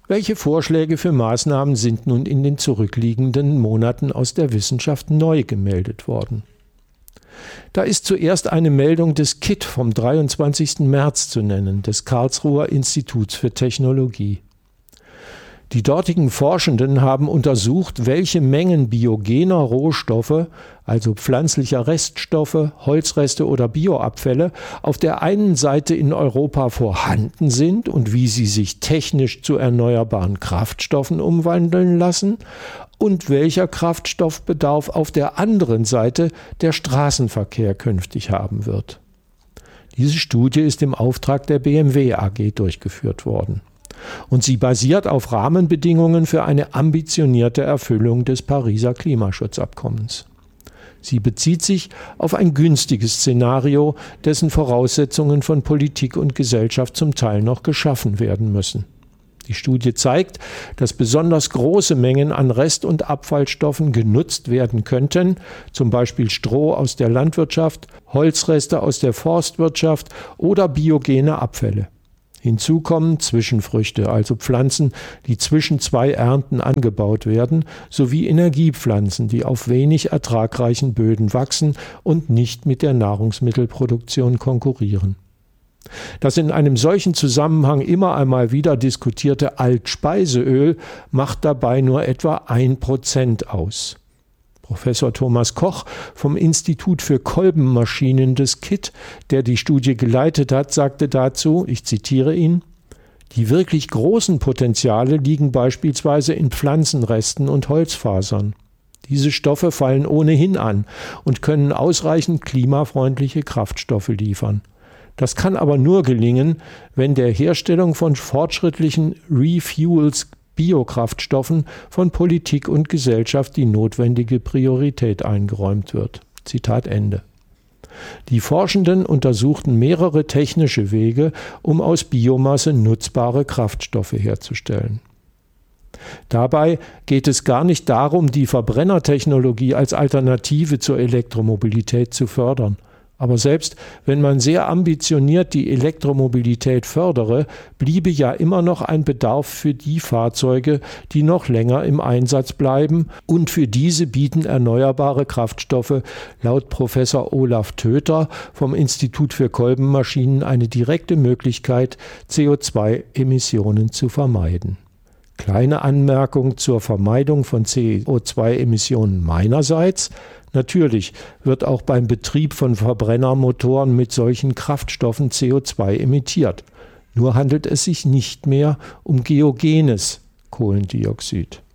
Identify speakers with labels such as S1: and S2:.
S1: Welche Vorschläge für Maßnahmen sind nun in den zurückliegenden Monaten aus der Wissenschaft neu gemeldet worden? Da ist zuerst eine Meldung des KIT vom 23. März zu nennen, des Karlsruher Instituts für Technologie. Die dortigen Forschenden haben untersucht, welche Mengen biogener Rohstoffe, also pflanzlicher Reststoffe, Holzreste oder Bioabfälle, auf der einen Seite in Europa vorhanden sind und wie sie sich technisch zu erneuerbaren Kraftstoffen umwandeln lassen und welcher Kraftstoffbedarf auf der anderen Seite der Straßenverkehr künftig haben wird. Diese Studie ist im Auftrag der BMW AG durchgeführt worden. Und sie basiert auf Rahmenbedingungen für eine ambitionierte Erfüllung des Pariser Klimaschutzabkommens. Sie bezieht sich auf ein günstiges Szenario, dessen Voraussetzungen von Politik und Gesellschaft zum Teil noch geschaffen werden müssen. Die Studie zeigt, dass besonders große Mengen an Rest- und Abfallstoffen genutzt werden könnten, zum Beispiel Stroh aus der Landwirtschaft, Holzreste aus der Forstwirtschaft oder biogene Abfälle. Hinzu kommen Zwischenfrüchte, also Pflanzen, die zwischen zwei Ernten angebaut werden, sowie Energiepflanzen, die auf wenig ertragreichen Böden wachsen und nicht mit der Nahrungsmittelproduktion konkurrieren. Das in einem solchen Zusammenhang immer einmal wieder diskutierte Altspeiseöl macht dabei nur etwa 1% aus. Professor Thomas Koch vom Institut für Kolbenmaschinen des KIT, der die Studie geleitet hat, sagte dazu, ich zitiere ihn: Die wirklich großen Potenziale liegen beispielsweise in Pflanzenresten und Holzfasern. Diese Stoffe fallen ohnehin an und können ausreichend klimafreundliche Kraftstoffe liefern. Das kann aber nur gelingen, wenn der Herstellung von fortschrittlichen Refuels Biokraftstoffen von Politik und Gesellschaft die notwendige Priorität eingeräumt wird. Zitat Ende. Die Forschenden untersuchten mehrere technische Wege, um aus Biomasse nutzbare Kraftstoffe herzustellen. Dabei geht es gar nicht darum, die Verbrennertechnologie als Alternative zur Elektromobilität zu fördern. Aber selbst wenn man sehr ambitioniert die Elektromobilität fördere, bliebe ja immer noch ein Bedarf für die Fahrzeuge, die noch länger im Einsatz bleiben, und für diese bieten erneuerbare Kraftstoffe laut Professor Olaf Töter vom Institut für Kolbenmaschinen eine direkte Möglichkeit, CO2-Emissionen zu vermeiden. Kleine Anmerkung zur Vermeidung von CO2-Emissionen meinerseits. Natürlich wird auch beim Betrieb von Verbrennermotoren mit solchen Kraftstoffen CO2 emittiert. Nur handelt es sich nicht mehr um geogenes Kohlendioxid.